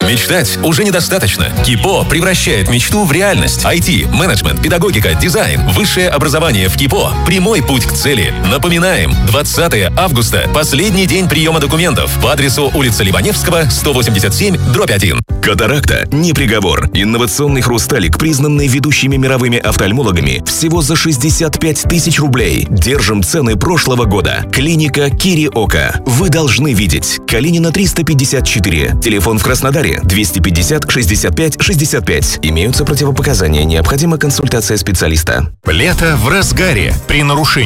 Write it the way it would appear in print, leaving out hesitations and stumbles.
Мечтать уже недостаточно. КИПО превращает мечту в реальность. IT, менеджмент, педагогика, дизайн, высшее образование в КИПО. Прямой путь к цели. Напоминаем, 20 августа – последний день приема документов по адресу улица Ливаневского, 187/1. Катаракта не приговор. Инновационный хрусталик, признанный ведущими мировыми офтальмологами, всего за 65 тысяч рублей. Держим цены прошлого года. Клиника Кириока. Вы должны видеть. Калинина 354. Телефон в Краснодаре 250 65 65. Имеются противопоказания. Необходима консультация специалиста. Лето в разгаре. При нарушении